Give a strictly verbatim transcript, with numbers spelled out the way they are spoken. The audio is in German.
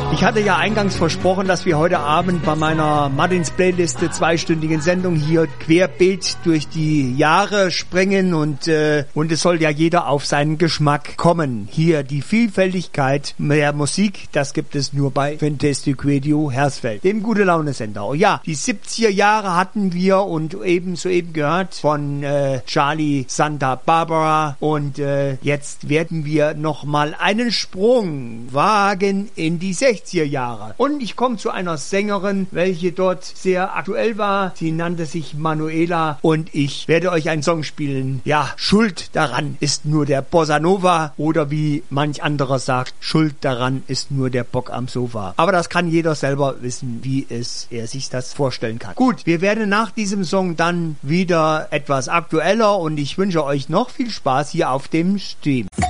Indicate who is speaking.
Speaker 1: Ich hatte ja eingangs versprochen, dass wir heute Abend bei meiner Martins Playliste zweistündigen Sendung hier querbeet durch die Jahre springen und äh, und es soll ja jeder auf seinen Geschmack kommen. Hier die Vielfältigkeit der Musik, das gibt es nur bei Fantastic Radio Hersfeld, dem Gute-Laune-Sender. Oh ja, die siebziger Jahre hatten wir und eben soeben gehört von äh, Charlie Santa Barbara und äh, jetzt werden wir nochmal einen Sprung wagen in die sechziger Jahre. Und ich komme zu einer Sängerin, welche dort sehr aktuell war. Sie nannte sich Manuela und ich werde euch einen Song spielen. Ja, Schuld daran ist nur der Bossa Nova oder wie manch anderer sagt, Schuld daran ist nur der Bock am Sofa. Aber das kann jeder selber wissen, wie es er sich das vorstellen kann. Gut, wir werden nach diesem Song dann wieder etwas aktueller und ich wünsche euch noch viel Spaß hier auf dem Stream.